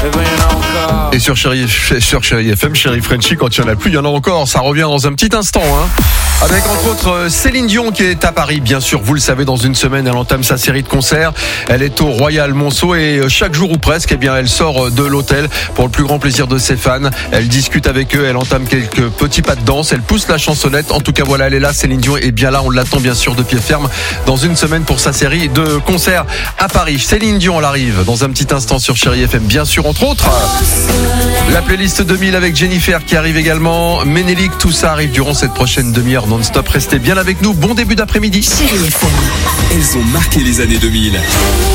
Et sur Chérie FM, Chérie Frenchy, quand il n'y en a plus, il y en a encore. Ça revient dans un petit instant, hein. Avec entre autres Céline Dion qui est à Paris, bien sûr, vous le savez, dans une semaine, elle entame sa série de concerts. Elle est au Royal Monceau et chaque jour ou presque, eh bien, elle sort de l'hôtel pour le plus grand plaisir de ses fans. Elle discute avec eux, elle entame quelques petits pas de danse, elle pousse la chansonnette. En tout cas, voilà, elle est là, Céline Dion est bien là, on l'attend bien sûr de pied ferme dans une semaine pour sa série de concerts à Paris. Céline Dion, elle arrive dans un petit instant sur Chérie FM, bien sûr, entre autres. La playlist 2000 avec Jennifer qui arrive également. Ménélique, tout ça arrive durant cette prochaine demi-heure non-stop. Restez bien avec nous. Bon début d'après-midi. Chérie FM. Elles ont marqué les années 2000.